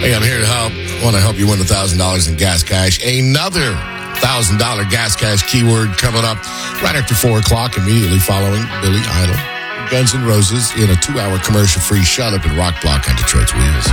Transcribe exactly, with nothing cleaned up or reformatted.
Hey, I'm here to help. I want to help you win one thousand dollars in gas cash. Another one thousand dollars gas cash keyword coming up right after four o'clock, immediately following Billy Idol, Guns N' Roses in a two-hour commercial-free shut-up and rock block on Detroit's Wheels.